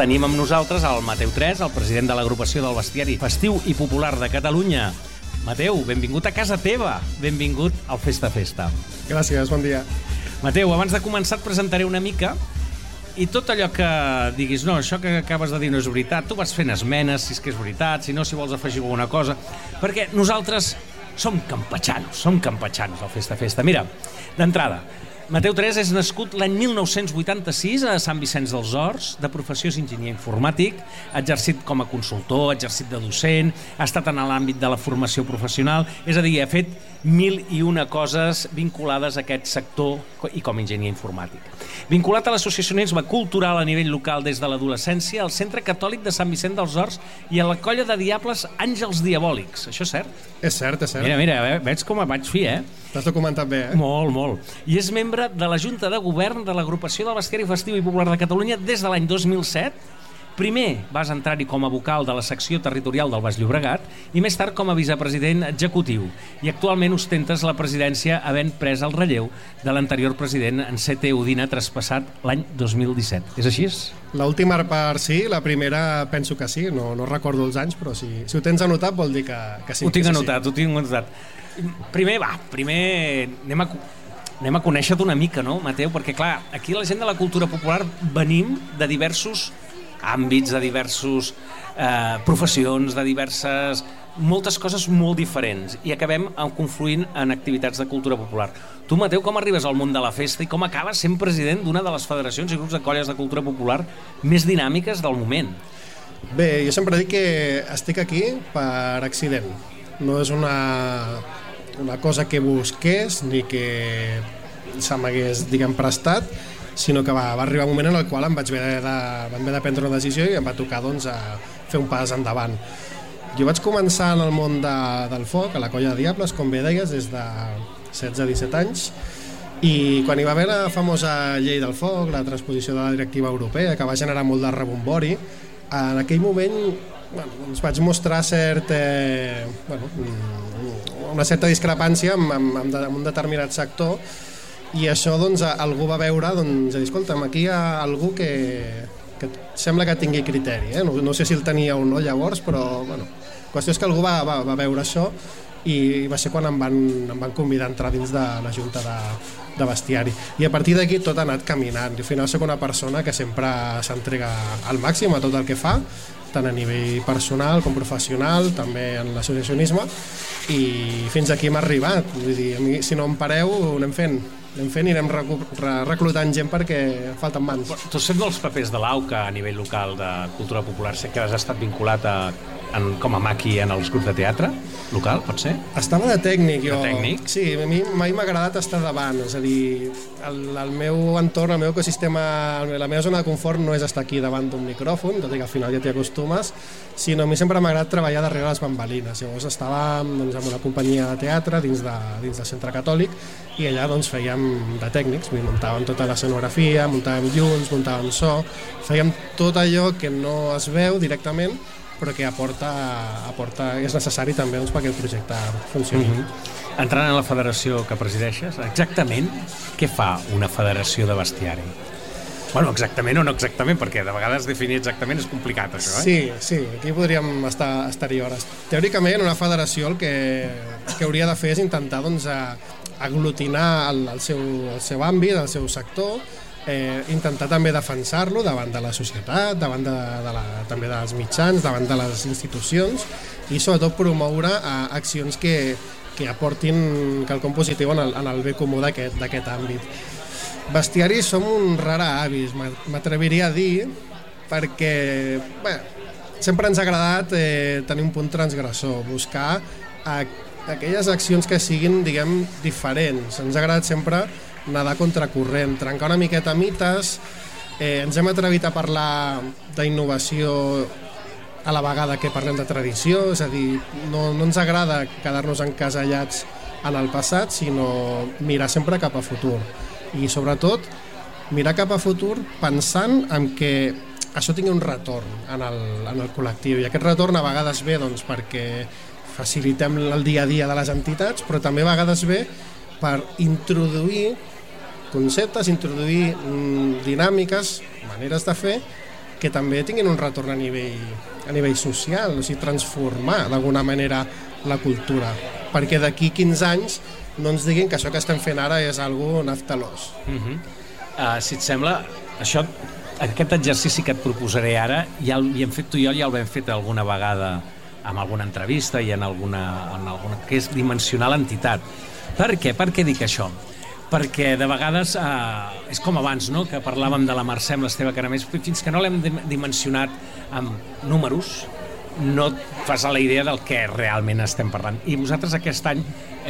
tenim amb nosaltres el Mateu Tres, el president de l'agrupació del bestiari festiu i popular de Catalunya. Mateu, benvingut a casa teva, benvingut al Festa Festa. Gràcies, bon dia. Mateu, abans de començar et presentaré una mica i tot allò que diguis, no, això que acabes de dir no és veritat, tu vas fent esmenes si és que és veritat, si no, si vols afegir alguna cosa, perquè nosaltres som campatxanos al Festa Festa. Mira, d'entrada, Mateu Tres és nascut l'any 1986 a Sant Vicenç dels Horts, de professió és enginyer informàtic, ha exercit com a consultor, ha exercit de docent, ha estat en l'àmbit de la formació professional, és a dir, ha fet 1001 coses vinculades a aquest sector i com a enginyer informàtic. Vinculat a l'associacionisme cultural a nivell local des de l'adolescència, al Centre Catòlic de Sant Vicent dels Horts i a la colla de diables Àngels Diabòlics. Això és cert? És cert, és cert. Mira, veig com em vaig fi, T'has documentat bé, Molt. I és membre de la Junta de Govern de l'Agrupació del Bestiari Festiu i Popular de Catalunya des de l'any 2007. Primer vas entrar-hi com a vocal de la secció territorial del Baix Llobregat i més tard com a vicepresident executiu. I actualment ostentes la presidència havent pres el relleu de l'anterior president en C.T. Udina traspassat l'any 2017. És així? L'última part sí, la primera penso que sí, no recordo els anys, però si ho tens anotat vol dir que sí. Ho tinc anotat. Primer anem a conèixer-te una mica, no, Mateu? Perquè, clar, aquí la gent de la cultura popular venim de diversos àmbits, de diverses professions, de moltes coses molt diferents i acabem confluint en activitats de cultura popular. Tu, Mateu, com arribes al món de la festa i com acabes sent president d'una de les federacions i grups de colles de cultura popular més dinàmiques del moment? Bé, jo sempre dic que estic aquí per accident. No és una cosa que busqués ni que se m'hagués, prestat, sinó que va arribar un moment en el qual em vaig haver de prendre una decisió i em va tocar a fer un pas endavant. Jo vaig començar en el món del foc, a la colla de diables, com bé deies, des de 16-17 anys, i quan hi va haver la famosa llei del foc, la transposició de la directiva europea, que va generar molt de rebombori, en aquell moment ens vaig mostrar una certa discrepància amb un determinat sector. I això, algú va veure, escolta'm, aquí hi ha algú que sembla que tingui criteri, no sé si el tenia o no llavors, però, qüestió és que algú va veure això i va ser quan em van convidar a entrar dins de la Junta de Bestiari. I a partir d'aquí tot ha anat caminant. Al final soc una persona que sempre s'entrega al màxim a tot el que fa, tant a nivell personal com professional, també en l'associacionisme, i fins aquí m'ha arribat. Vull dir, a mi, si no em pareu, anem fent i anem reclutant gent perquè falten mans. Tu has fet molts papers de l'AUCA a nivell local de cultura popular. Sé que has estat vinculat com a maqui en els grups de teatre local, pot ser? Estava de tècnic, jo. De tècnic? Sí, a mi mai m'ha agradat estar davant, és a dir, el meu entorn, el meu ecosistema, la meva zona de confort no és estar aquí davant d'un micròfon, tot i que al final ja t'hi acostumes, sinó a mi sempre m'ha agradat treballar darrere les bambalines. Llavors estava en una companyia de teatre dins del Centre Catòlic i allà fèiem de tècnics, muntàvem tota l'escenografia, muntàvem llums, muntàvem so, fèiem tot allò que no es veu directament però que és necessari també perquè el projecte funcioni. Entrant en la federació que presideixes, exactament què fa una federació de bestiari? Bueno, exactament o no exactament, perquè de vegades definir exactament és complicat, això, Sí, aquí podríem estar-hi hores. Teòricament, una federació el que hauria de fer és intentar aglutinar el seu àmbit, el seu sector, intentar també defensar-lo davant de la societat, davant també dels mitjans, davant de les institucions i sobretot promoure accions que aportin quelcom positiu en el bé comú d'aquest àmbit. Bestiari som un rara avis, m'atreviria a dir, perquè sempre ens ha agradat tenir un punt transgressor, buscar aquelles accions que siguin, diferents. Ens ha agradat sempre nedar contracorrent, trencar una miqueta mites, ens hem atrevit a parlar d'innovació a la vegada que parlem de tradició, és a dir, no ens agrada quedar-nos encasellats en el passat, sinó mirar sempre cap a futur. I sobretot, mirar cap a futur pensant en que això tingui un retorn en el col·lectiu. I aquest retorn a vegades ve perquè facilitem el dia a dia de les entitats, però també a vegades ve per introduir conceptes, introduir dinàmiques, maneres de fer que també tinguin un retorn a nivell social, o sigui, transformar d'alguna manera la cultura, perquè d'aquí 15 anys no ens diguin que això que estem fent ara és algo naftalós. Si et sembla, aquest exercici que et proposaré ara ja l'hem fet tu i jo, ja el vam fet alguna vegada en alguna entrevista i en alguna que és dimensionar l'entitat. Per què? Per què dic això? Perquè de vegades és com abans, no? Que parlàvem de la Mercè amb l'Esteve Caramés, fins que no l'hem dimensionat amb números no et fas a la idea del que realment estem parlant. I vosaltres aquest any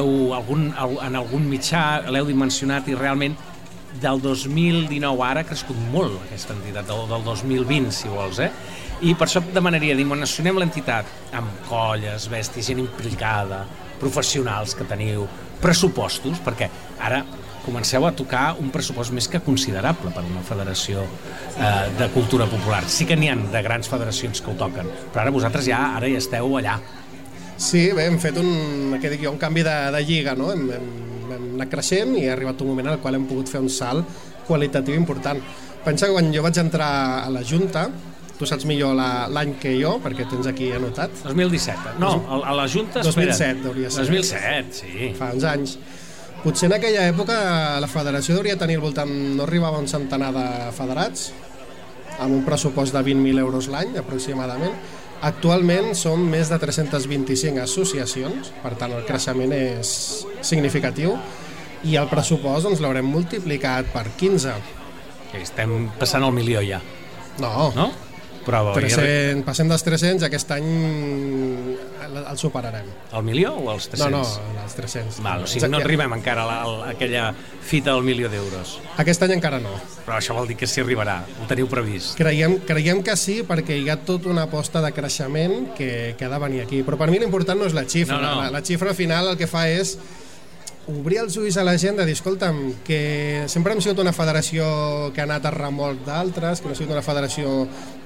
en algun mitjà l'heu dimensionat i realment del 2019 ara ha crescut molt aquesta entitat, del 2020 si vols, i per això et demanaria dimensionem l'entitat amb colles, bèsties, gent implicada, professionals que teniu, pressupostos, perquè ara comenceu a tocar un pressupost més que considerable per una federació de cultura popular. Sí que n'hi ha de grans federacions que ho toquen, però ara vosaltres ja esteu allà. Sí, bé, hem fet un canvi de lliga, no? Hem anat creixent i ha arribat un moment en el qual hem pogut fer un salt qualitatiu important. Pensa que quan jo vaig entrar a la Junta, tu saps millor l'any que jo, perquè tens aquí anotat. 2017. No, a la Junta, 2007 hauria ser. 2007, sí. Fa uns anys. Potser en aquella època la federació hauria de tenir al voltant, no arribava a un centenar de federats, amb un pressupost de 20.000 euros l'any, aproximadament. Actualment som més de 325 associacions, per tant el creixement és significatiu, i el pressupost l'haurem multiplicat per 15. Estem passant el milió ja. No? Però 300, passem dels 300, aquest any el superarem. El milió o els 300? No, els 300. Val, o sigui, no arribem encara a aquella fita del milió d'euros. Aquest any encara no. Però això vol dir que s'hi arribarà, ho teniu previst. Creiem que sí, perquè hi ha tota una aposta de creixement que ha de venir aquí. Però per mi l'important no és la xifra. No. La xifra final el que fa és obrir els ulls a la gent de dir, escolta'm, que sempre hem sigut una federació que ha anat a remolc d'altres, que no ha sigut una federació,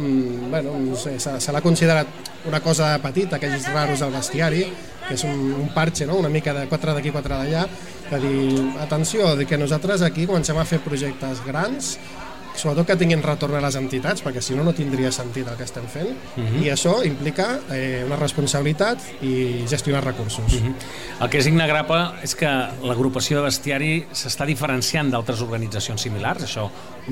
no sé, se l'ha considerat una cosa petita, aquells raros al bestiari, que és un parche, no? Una mica de 4 d'aquí, 4 d'allà, de dir, atenció, que nosaltres aquí comencem a fer projectes grans, sobretot que tinguin retorn a les entitats, perquè si no, no tindria sentit el que estem fent, i això implica una responsabilitat i gestionar recursos. El que és innegable és que l'agrupació de bestiari s'està diferenciant d'altres organitzacions similars, això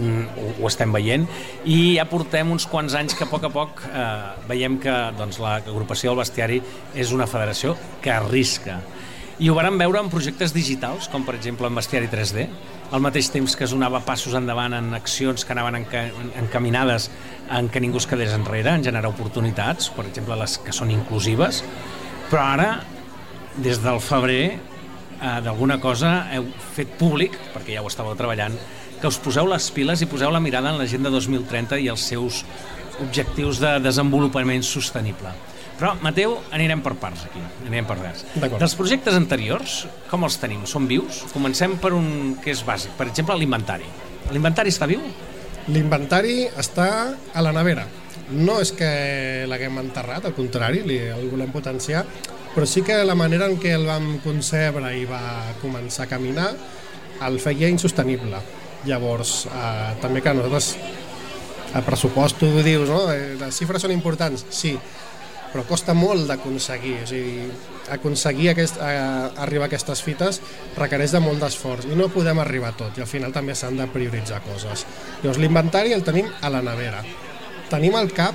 ho estem veient, i ja portem uns quants anys que a poc veiem que l'agrupació del bestiari és una federació que arrisca. I ho vàrem veure en projectes digitals, com per exemple en Bestiari 3D, al mateix temps que es donava passos endavant en accions que anaven encaminades en que ningú es quedés enrere, en generar oportunitats, per exemple les que són inclusives, però ara, des del febrer, d'alguna cosa heu fet públic, perquè ja ho estàveu treballant, que us poseu les piles i poseu la mirada en l'Agenda 2030 i els seus objectius de desenvolupament sostenible. Però, Mateu, anirem per parts aquí, anirem per parts. Dels projectes anteriors, com els tenim? Són vius? Comencem per un que és bàsic, per exemple, l'inventari. L'inventari està viu? L'inventari està a la nevera. No és que l'haguem enterrat, al contrari, el volem potenciar, però sí que la manera en què el vam concebre i va començar a caminar el feia insostenible. Llavors, també que nosaltres, el pressupost, tu dius, no? Les xifres són importants, sí, però costa molt d'aconseguir, o sigui, aconseguir arribar a aquestes fites requereix de molt d'esforç i no podem arribar a tot i al final també s'han de prioritzar coses. Llavors l'inventari el tenim a la nevera, tenim al cap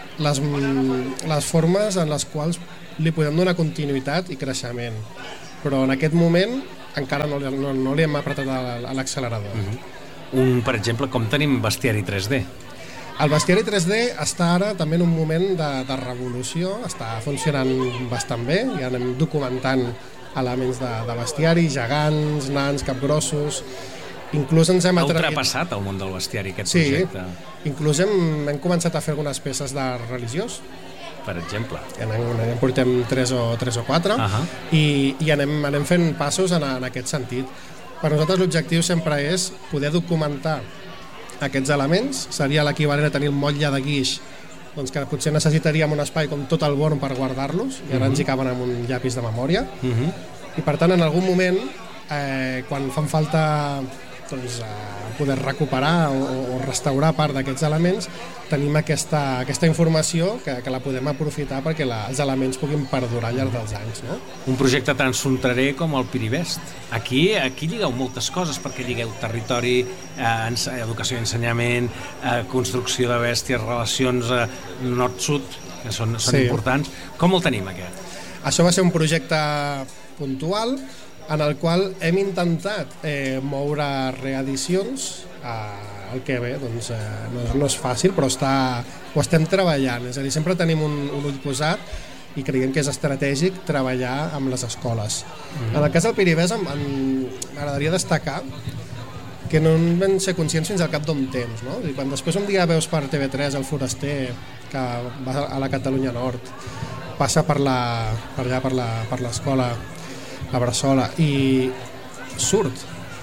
les formes en les quals li podem donar continuïtat i creixement, però en aquest moment encara no li hem apretat a l'accelerador. Per exemple, com tenim Bestiari 3D? El Bestiari 3D està ara també en un moment de revolució, està funcionant bastant bé, ja anem documentant elements de bestiari, gegants, nans, capgrossos, inclús ens hem atrevit... Ha ultrapassat el món del bestiari aquest projecte. Sí, inclús hem començat a fer algunes peces de religiós. Per exemple. En portem 3 o 4 i anem fent passos en aquest sentit. Per nosaltres l'objectiu sempre és poder documentar aquests elements, seria l'equivalent a tenir el motlle de guix, doncs que potser necessitaríem un espai com tot el born per guardar-los, i ara ens hi caben amb un llapis de memòria, i per tant en algun moment, quan fan falta poder recuperar o restaurar part d'aquests elements, tenim aquesta informació que la podem aprofitar perquè els elements puguin perdurar al llarg dels anys, no? Un projecte tan fronterer com el Pirivest. Aquí lligueu moltes coses, perquè lligueu territori, educació i ensenyament, construcció de bèsties, relacions nord-sud, que són importants. Com el tenim, aquest? Això va ser un projecte puntual en el qual hem intentat moure reedicions, el que bé, doncs, no és fàcil, però ho estem treballant. És a dir, sempre tenim un ull posat i creiem que és estratègic treballar amb les escoles. En el cas del Pirivest m'agradaria destacar que no en vam ser conscients fins al cap d'un temps, no? I quan després un dia veus per TV3 el foraster que va a la Catalunya Nord, passa per l'escola la Bressola i surt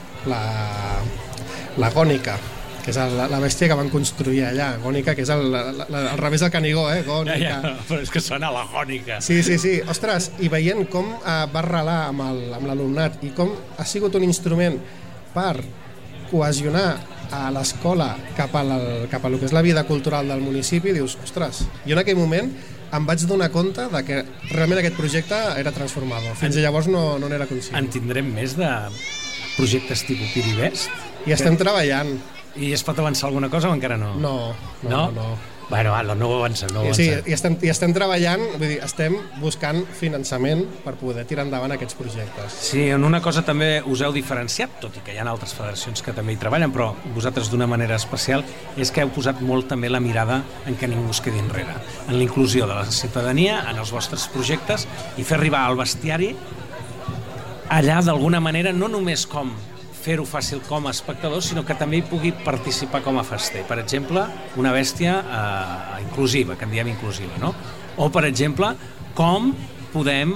la Gònica, que és la bèstia que van construir allà. Gònica, que és al revés del Canigó, Gònica. Ja, però és que sona la Gònica. Sí. Ostres, i veient com va arrelar amb l'alumnat i com ha sigut un instrument per cohesionar a l'escola cap a lo que és la vida cultural del municipi, dius, ostres, jo en aquell moment em vaig donar compte de que realment aquest projecte era transformador. Fins llavors no n'era conscient. En tindrem més de projectes tipus Pirivest? I estem treballant. I es pot avançar alguna cosa o encara no? No. Bueno, no ho avancem. Sí, i estem treballant, vull dir, estem buscant finançament per poder tirar endavant aquests projectes. Sí, en una cosa també us heu diferenciat, tot i que hi ha altres federacions que també hi treballen, però vosaltres d'una manera especial, és que heu posat molt també la mirada en que ningú es quedi enrere, en la inclusió de la ciutadania en els vostres projectes i fer arribar al bestiari allà d'alguna manera, no només com fer-ho fàcil com a espectador, sinó que també hi pugui participar com a fester. Per exemple, una bèstia inclusiva, que en diem inclusiva, no? O, per exemple, com podem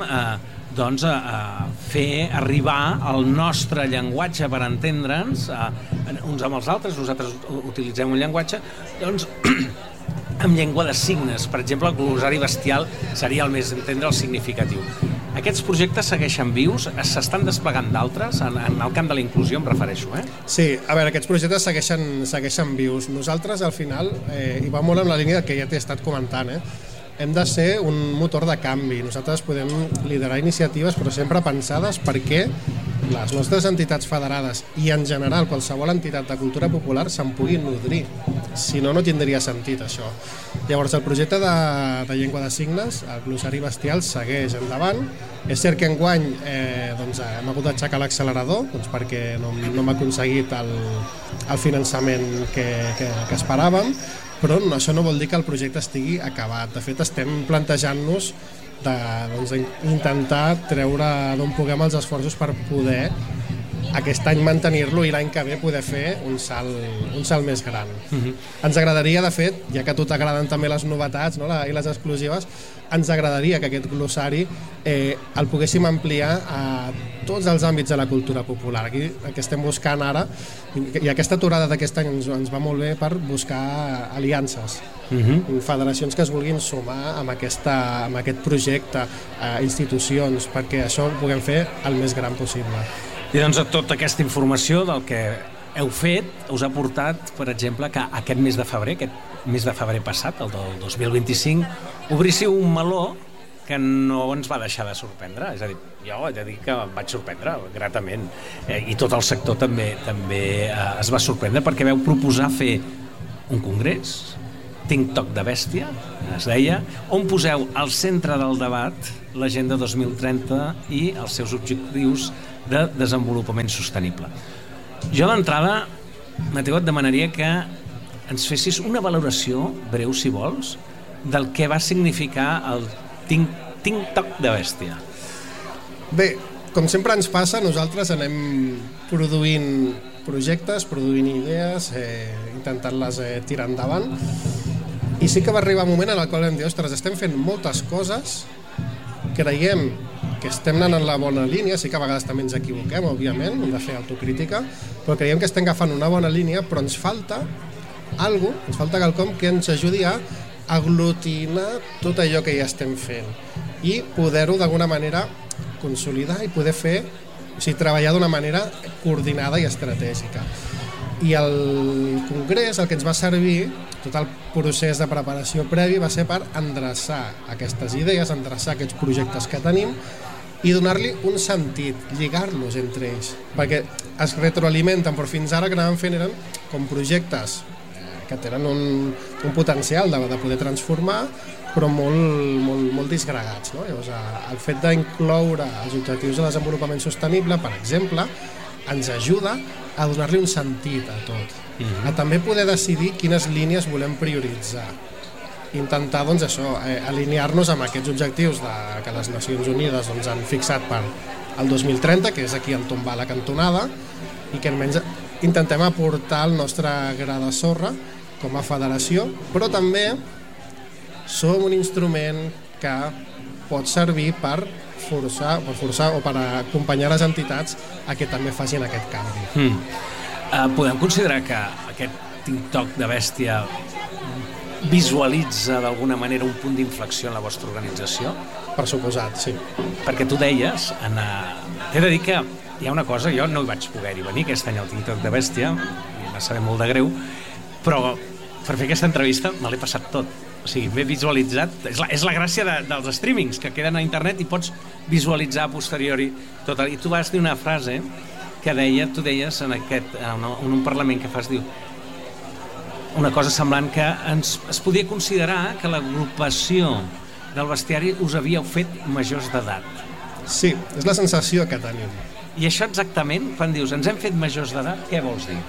fer arribar el nostre llenguatge per entendre'ns uns amb els altres. Nosaltres utilitzem un llenguatge, doncs, amb llengua de signes. Per exemple, el glosari bestial seria el més entendre, el significatiu. Aquests projectes segueixen vius? S'estan desplegant d'altres? En el camp de la inclusió em refereixo, Sí, a veure, aquests projectes segueixen vius. Nosaltres, al final, i va molt en la línia que ja t'he estat comentant, hem de ser un motor de canvi. Nosaltres podem liderar iniciatives, però sempre pensades perquè les nostres entitats federades i, en general, qualsevol entitat de cultura popular se'n pugui nodrir. Si no, no tindria sentit, això. Llavors, el projecte de llengua de signes, el glosari bestial, segueix endavant. És cert que enguany hem hagut d'aixecar l'accelerador perquè no hem aconseguit el finançament que esperàvem, però això no vol dir que el projecte estigui acabat. De fet, estem plantejant-nos d'intentar treure d'on puguem els esforços per poder aquest any mantenir-lo i l'any que ve poder fer un salt més gran. Ens agradaria, de fet, ja que a tu t'agraden també les novetats, no, i les exclusives, ens agradaria que aquest glossari el poguéssim ampliar a tots els àmbits de la cultura popular. Aquí el que estem buscant ara, i aquesta aturada d'aquest any ens va molt bé per buscar aliances, federacions que es vulguin sumar amb aquest projecte, institucions, perquè això ho puguem fer el més gran possible. I doncs tota aquesta informació del que heu fet us ha portat, per exemple, que aquest mes de febrer passat, el del 2025, obríssiu un meló que no ens va deixar de sorprendre. És a dir, jo he de dir que em vaig sorprendre gratament, i tot el sector també es va sorprendre, perquè vau proposar fer un congrés, Think Toc de Bèstia, es deia, on poseu al centre del debat l'Agenda 2030 i els seus objectius de desenvolupament sostenible. Jo d'entrada, Mateu, et demanaria que ens fessis una valoració breu, si vols, del que va significar el Think Toc de Bèstia. Bé, com sempre ens passa, nosaltres anem produint projectes, produint idees, intentant-les tirar endavant, i sí que va arribar un moment en el qual vam dir, ostres, estem fent moltes coses, creiem que estem anant en la bona línia, sí que a vegades també ens equivoquem, òbviament, hem de fer autocrítica, però creiem que estem agafant una bona línia, però ens falta quelcom que ens ajudi a aglutinar tot allò que ja estem fent i poder-ho d'alguna manera consolidar i poder fer o sigui, treballar d'una manera coordinada i estratègica. I el congrés el que ens va servir, tot el procés de preparació previ va ser per endreçar aquestes idees, endreçar aquests projectes que tenim i donar-li un sentit, lligar-los entre ells, perquè es retroalimenten, però fins ara que anàvem fent eren com projectes que tenen un potencial de poder transformar, però molt disgregats, no? Llavors, el fet d'incloure els objectius de desenvolupament sostenible, per exemple, ens ajuda a donar-li un sentit a tot, a també poder decidir quines línies volem prioritzar, intentar doncs, això, alinear-nos amb aquests objectius que les Nacions Unides doncs, han fixat per al 2030, que és aquí el tombar a la cantonada, i que almenys intentem aportar el nostre gra de sorra com a federació, però també som un instrument que pot servir per forçar o per acompanyar les entitats a que també facin aquest canvi. Podem considerar que aquest TikTok de Bèstia visualitza d'alguna manera un punt d'inflexió en la vostra organització? Per suposat, sí. Perquè tu deies, t'he de dir que hi ha una cosa, jo no hi vaig poder-hi venir aquest any al TikTok de Bèstia, i m'ha sabut molt de greu, però per fer aquesta entrevista me l'he passat tot. O sigui, m'he visualitzat... És la gràcia dels streamings, que queden a internet i pots visualitzar a posteriori tot. I tu vas dir una frase que tu deies en un parlament que fas, diu, una cosa semblant que es podia considerar que l'agrupació del bestiari us havíeu fet majors d'edat. Sí, és la sensació que tenim. I això exactament, quan dius ens hem fet majors d'edat, què vols dir?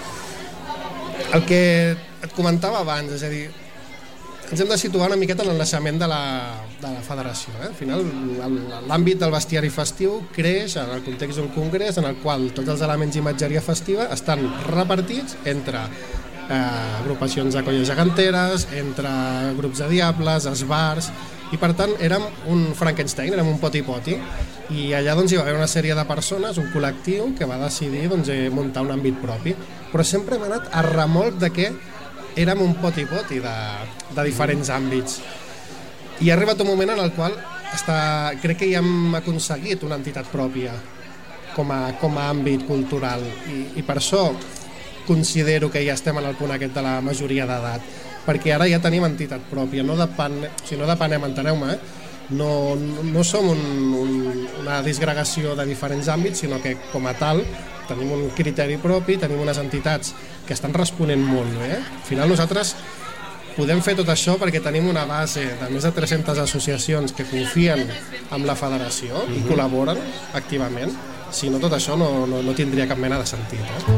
El que et comentava abans, és a dir, ens hem de situar una miqueta en el naixement de la federació. Al final, l'àmbit del bestiari festiu creix en el context d'un congrés en el qual tots els elements d'imatgeria festiva estan repartits entre agrupacions de colles geganteres, entre grups de diables, esbarts, i per tant érem un Frankenstein, érem un poti-poti, i allà doncs, hi va haver una sèrie de persones, un col·lectiu que va decidir doncs, muntar un àmbit propi, però sempre hem anat a remolc de que érem un poti-poti de diferents àmbits, i ha arribat un moment en el qual crec que ja hem aconseguit una entitat pròpia com a àmbit cultural, i per això considero que ja estem en el punt aquest de la majoria d'edat, perquè ara ja tenim entitat pròpia, no depenem, enteneu-me, no som una disgregació de diferents àmbits, sinó que com a tal tenim un criteri propi, tenim unes entitats que estan responent molt bé. Al final nosaltres podem fer tot això perquè tenim una base de més de 300 associacions que confien en la federació i col·laboren activament. Si no, tot això no tindria cap mena de sentit.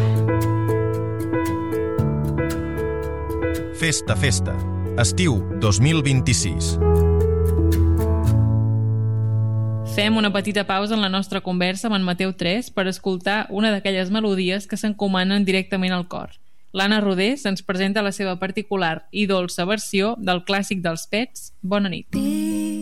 Festa, estiu 2026. Fem una petita pausa en la nostra conversa amb en Mateu 3 per escoltar una d'aquelles melodies que s'encomanen directament al cor. L'Anna Rodés ens presenta la seva particular i dolça versió del clàssic dels Pets, Bona nit.